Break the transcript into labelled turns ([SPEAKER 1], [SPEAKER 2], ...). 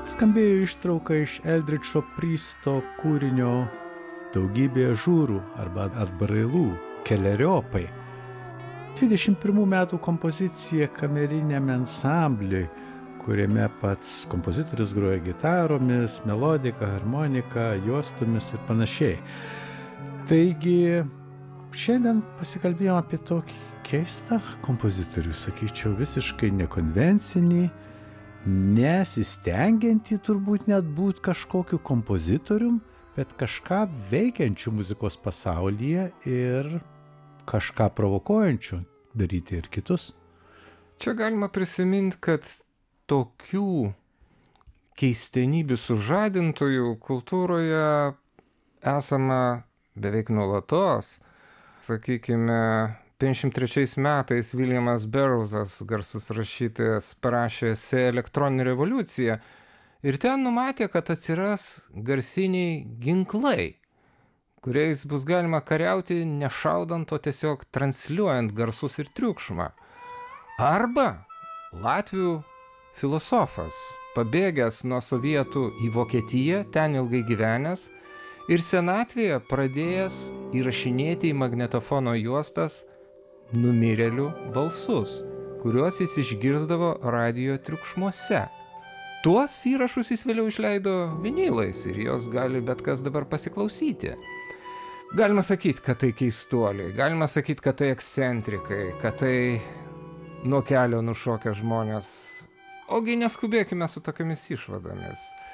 [SPEAKER 1] Skambėjo ištrauka iš Eldridžo Prysto kūrinio Daugybė žūrų arba atbrailų, keleriopai. 21 metų kompozicija kameriniam ansambliui, kuriame pats kompozitorius groja gitaromis, melodika, harmonika, juostomis ir panašiai. Taigi, šiandien pasikalbėjome apie tokį keistą kompozitorių, sakyčiau, visiškai nekonvencinį, nesistengiantį turbūt net būti kažkokiu kompozitorium, bet kažką veikiančių muzikos pasaulyje ir kažką provokuojančių daryti ir kitus.
[SPEAKER 2] Čia galima prisiminti, kad tokių keistenybių sužadintojų kultūroje esama beveik nuolatos. Sakykime, 53 metais Williamas Burroughsas, garsus rašytojas, parašė esė Elektroninė revoliucija ir ten numatė, kad atsiras garsiniai ginklai, kuriais bus galima kariauti nešaudant, o tiesiog transliuojant garsus ir triukšmą. Arba latvių filosofas, pabėgęs nuo sovietų į Vokietiją, ten ilgai gyvenęs ir senatvėje pradėjęs įrašinėti į magnetofono juostas numirėlių balsus, kuriuos jis išgirsdavo radijo triukšmuose. Tuos įrašus jis vėliau išleido vinilais ir jos gali bet kas dabar pasiklausyti. Galima sakyti, kad tai keistuoliai, galima sakyti, kad tai ekscentrikai, kad tai nuo kelio nušokę žmonės. Ogi neskubėkime su tokiamis išvadomis.